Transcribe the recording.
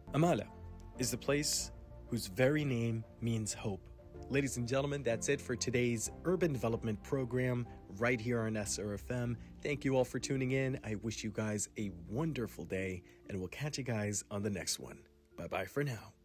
Amala is the place whose very name means hope. Ladies and gentlemen, that's it for today's Urban Development Program right here on SRFM. Thank you all for tuning in. I wish you guys a wonderful day, and we'll catch you guys on the next one. Bye-bye for now.